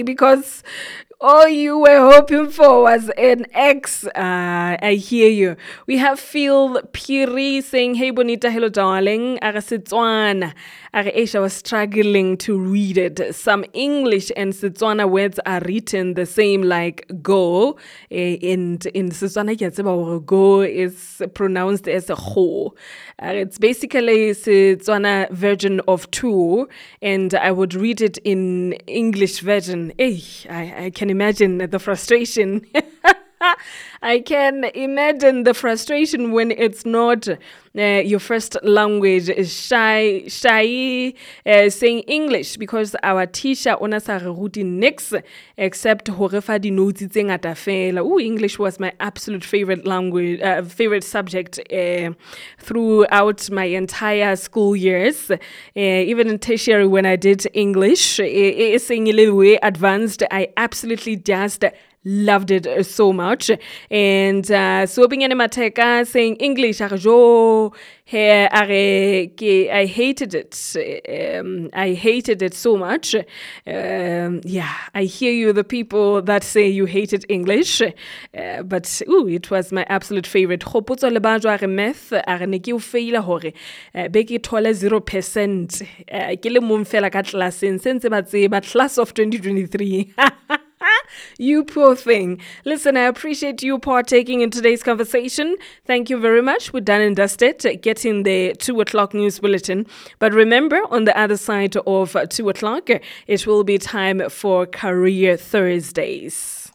happy because all you were hoping for was an X. I hear you. We have Phil Piri saying, "Hey Bonita, hello darling. Are Setswana. Are Aisha was struggling to read it. Some English and Setswana words are written the same, like go. And in Setswana, go is pronounced as a ho. It's basically Setswana version of two, and I would read it in English version. I can imagine the frustration. I can imagine the frustration when it's not your first language. Shy saying English, because our teacher ona sa re ruti nix except ho re fa di notes tse ngata fela. English was my absolute favorite language, favorite subject throughout my entire school years. Even in tertiary, when I did English, saying a little way advanced, I absolutely just loved it so much. And so being in Mateka saying English, I hated it. I hated it so much. I hear you, the people that say you hated English, but it was my absolute favorite. Hopotso le banjwa re math are ne ke o faila hore be ke thole 0%. Ke le mong fela ka classeng sentse ba tseba class of 2023. You poor thing. Listen, I appreciate you partaking in today's conversation. Thank you very much. We're done and dusted getting the 2 o'clock news bulletin. But remember, on the other side of 2 o'clock, it will be time for Career Thursdays.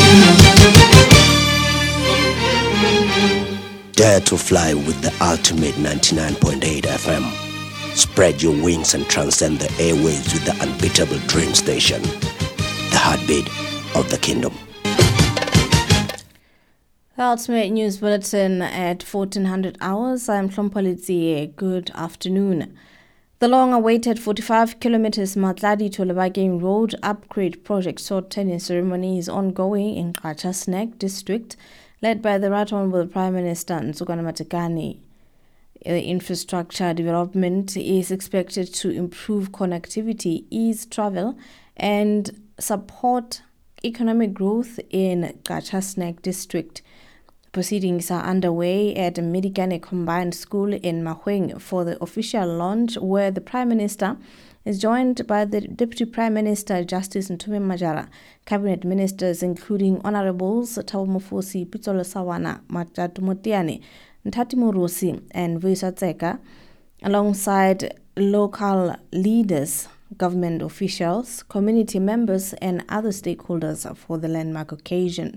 Dare to fly with the ultimate 99.8 FM. Spread your wings and transcend the airwaves with the unbeatable Dream Station. The heartbeat of the kingdom. The Ultimate News Bulletin at 1400 hours. I'm Klompalitsi. Good afternoon. The long-awaited 45 kilometers Matladi to Lebageng Road upgrade project sword turning ceremony is ongoing in Qacha Snack district, led by the Right Honorable Prime Minister Nsukwana Matekane. The infrastructure development is expected to improve connectivity, ease travel, and support economic growth in Qacha Snack district. Proceedings are underway at Medikane Combined School in Mahweng for the official launch, where the Prime Minister is joined by the Deputy Prime Minister Justice Ntumi Majara, Cabinet Ministers including Honorables Thabo Mofosi, Pitsolo Sawana, Matjatu Motiane, Ntati Murusi, and Vuisa Tseka, alongside local leaders, government officials, community members, and other stakeholders for the landmark occasion.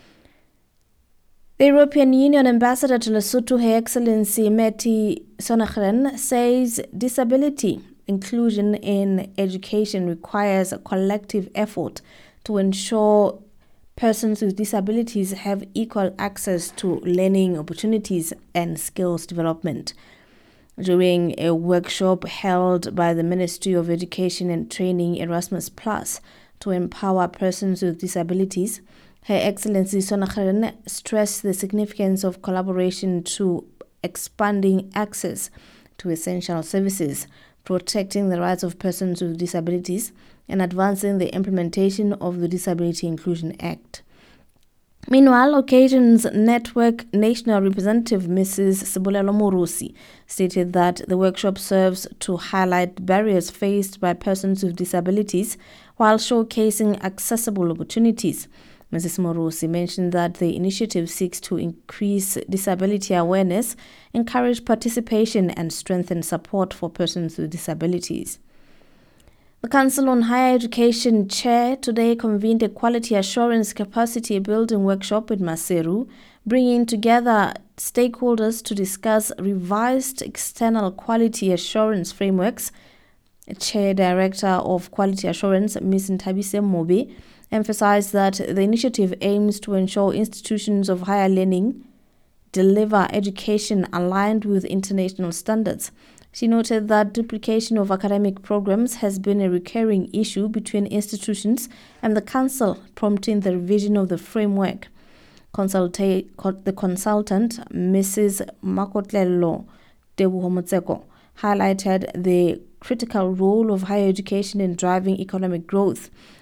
The European Union Ambassador to Lesotho, Her Excellency Meti Sonachlen, says disability inclusion in education requires a collective effort to ensure persons with disabilities have equal access to learning opportunities and skills development. During a workshop held by the Ministry of Education and Training Erasmus Plus to empower persons with disabilities, Her Excellency Sonachlen stressed the significance of collaboration to expanding access to essential services, protecting the rights of persons with disabilities, and advancing the implementation of the Disability Inclusion Act. Meanwhile, Occasions Network National Representative Mrs. Sibulelo Murusi stated that the workshop serves to highlight barriers faced by persons with disabilities while showcasing accessible opportunities. Mrs. Murusi mentioned that the initiative seeks to increase disability awareness, encourage participation, and strengthen support for persons with disabilities. The Council on Higher Education Chair today convened a quality assurance capacity building workshop in Maseru, bringing together stakeholders to discuss revised external quality assurance frameworks. Chair Director of Quality Assurance, Ms. Ntabise Mobe, emphasized that the initiative aims to ensure institutions of higher learning deliver education aligned with international standards. She noted that duplication of academic programs has been a recurring issue between institutions and the Council, prompting the revision of the framework. The consultant, Mrs. Makotlelo Debuhomotseko, highlighted the critical role of higher education in driving economic growth.